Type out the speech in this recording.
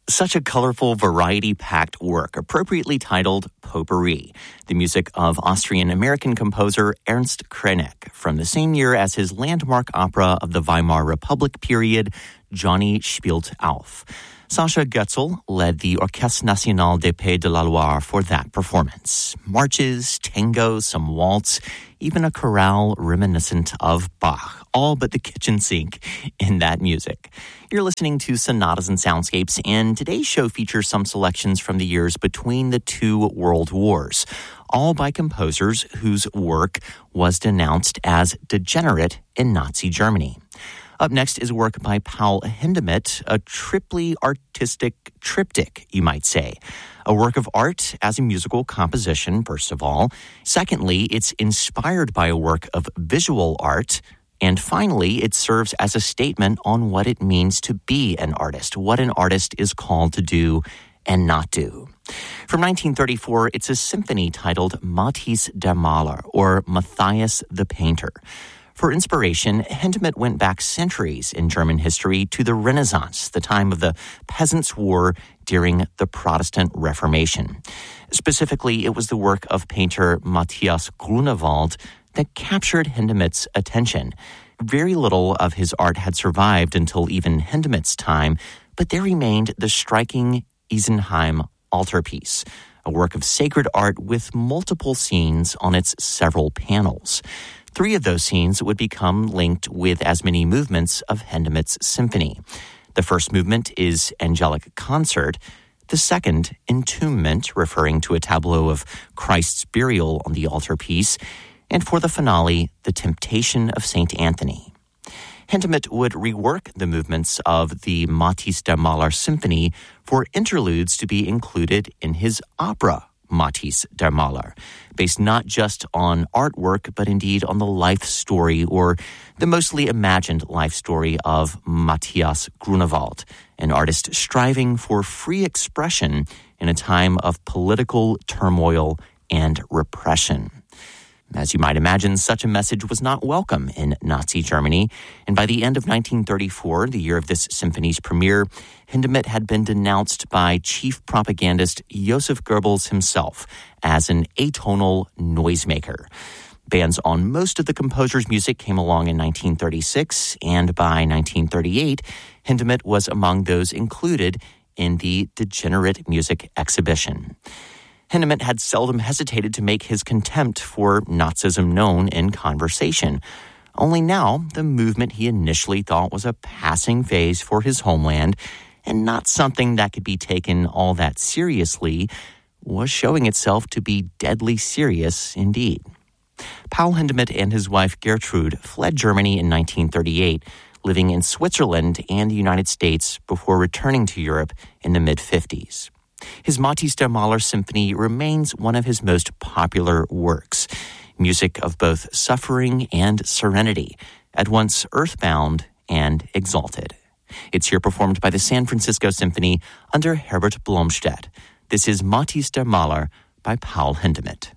Such a colorful, variety-packed work, appropriately titled Potpourri, the music of Austrian-American composer Ernst Krenek, from the same year as his landmark opera of the Weimar Republic period, Johnny Spielt Auf. Sascha Goetzel led the Orchestre National des Pays de la Loire for that performance. Marches, tango, some waltz, even a chorale reminiscent of Bach, all but the kitchen sink in that music. You're listening to Sonatas and Soundscapes, and today's show features some selections from the years between the two world wars, all by composers whose work was denounced as degenerate in Nazi Germany. Up next is work by Paul Hindemith, a triply artistic triptych, you might say. A work of art as a musical composition, first of all. Secondly, it's inspired by a work of visual art. And finally, it serves as a statement on what it means to be an artist, what an artist is called to do and not do. From 1934, it's a symphony titled Matthäus der Maler, or Matthias the Painter. For inspiration, Hindemith went back centuries in German history to the Renaissance, the time of the Peasants' War during the Protestant Reformation. Specifically, it was the work of painter Matthias Grunewald that captured Hindemith's attention. Very little of his art had survived until even Hindemith's time, but there remained the striking Isenheim altarpiece, a work of sacred art with multiple scenes on its several panels. 3 of those scenes would become linked with as many movements of Hindemith's symphony. The first movement is Angelic Concert, the second, Entombment, referring to a tableau of Christ's burial on the altarpiece, and for the finale, The Temptation of St. Anthony. Hindemith would rework the movements of the Matthäus der Maler symphony for interludes to be included in his opera, Matthäus der Maler, based not just on artwork, but indeed on the life story, or the mostly imagined life story of Matthias Grunewald, an artist striving for free expression in a time of political turmoil and repression. As you might imagine, such a message was not welcome in Nazi Germany, and by the end of 1934, the year of this symphony's premiere, Hindemith had been denounced by chief propagandist Joseph Goebbels himself as an atonal noisemaker. Bans on most of the composer's music came along in 1936, and by 1938, Hindemith was among those included in the Degenerate Music exhibition. Hindemith had seldom hesitated to make his contempt for Nazism known in conversation. Only now, the movement he initially thought was a passing phase for his homeland and not something that could be taken all that seriously was showing itself to be deadly serious indeed. Paul Hindemith and his wife Gertrude fled Germany in 1938, living in Switzerland and the United States before returning to Europe in the mid-50s. His Matthäus der Maler symphony remains one of his most popular works, music of both suffering and serenity, at once earthbound and exalted. It's here performed by the San Francisco Symphony under Herbert Blomstedt. This is Matthäus der Maler by Paul Hindemith.